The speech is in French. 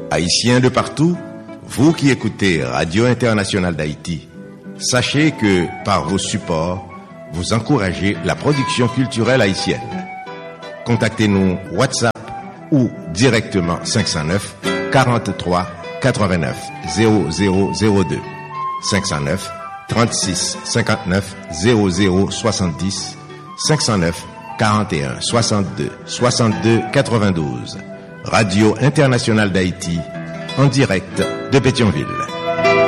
Haïtiens de partout, vous qui écoutez Radio Internationale d'Haïti, sachez que par vos supports, vous encouragez la production culturelle haïtienne. Contactez-nous WhatsApp ou directement 509 43 89 0002 509 36 59 00 70 509 41 62 62 92. Radio Internationale d'Haïti, en direct de Pétionville.